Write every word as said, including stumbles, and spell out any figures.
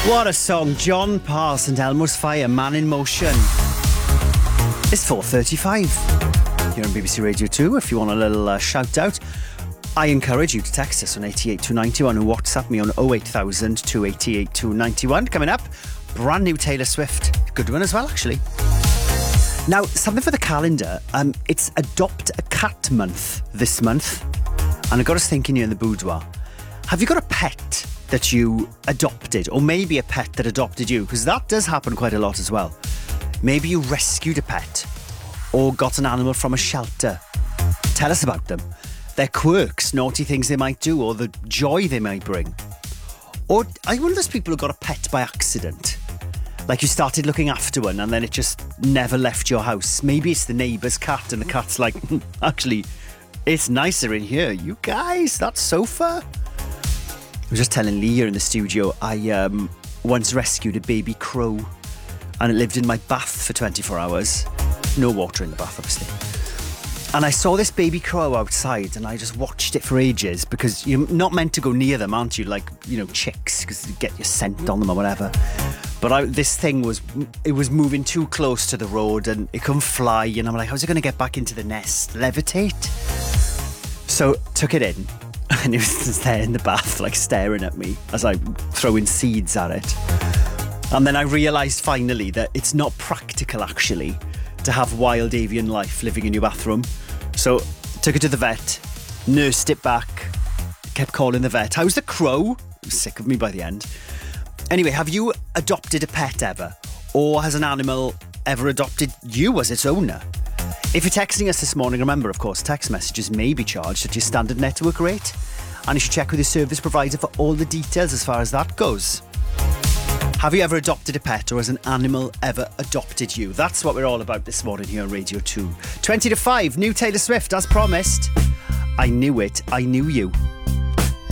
What a song. John Parr, St Elmo's Fire, Man in Motion. It's four thirty-five. You're on B B C Radio two. If you want a little uh, shout out, I encourage you to text us on eight eight two nine one and WhatsApp me on oh eight thousand, two eight eight, two nine one. Coming up, brand new Taylor Swift. Good one as well, actually. Now, something for the calendar. Um, it's Adopt a Cat Month this month. And I got us thinking here in the boudoir. Have you got a pet that you adopted? Or maybe a pet that adopted you? Because that does happen quite a lot as well. Maybe you rescued a pet or got an animal from a shelter. Tell us about them. Their quirks, naughty things they might do, or the joy they might bring. Or I wonder if there's people who got a pet by accident. Like you started looking after one and then it just never left your house. Maybe it's the neighbour's cat and the cat's like, actually, it's nicer in here. You guys, that sofa. I was just telling Lee here in the studio, I um, once rescued a baby crow and it lived in my bath for twenty-four hours. No water in the bath, obviously. And I saw this baby crow outside and I just watched it for ages because you're not meant to go near them, aren't you? Like, you know, chicks, because you get your scent on them or whatever. But I, this thing was, it was moving too close to the road and it couldn't fly. And I'm like, how's it going to get back into the nest? Levitate? So took it in and it was just there in the bath, like staring at me as I throwing seeds at it. And then I realised finally that it's not practical actually to have wild avian life living in your bathroom. So took it to the vet, nursed it back, kept calling the vet. How's the crow? He was sick of me by the end. Anyway, have you adopted a pet ever? Or has an animal ever adopted you as its owner? If you're texting us this morning, remember, of course, text messages may be charged at your standard network rate. And you should check with your service provider for all the details as far as that goes. Have you ever adopted a pet, or has an animal ever adopted you? That's what we're all about this morning here on Radio two. twenty to five, new Taylor Swift, as promised. I knew it, I knew you.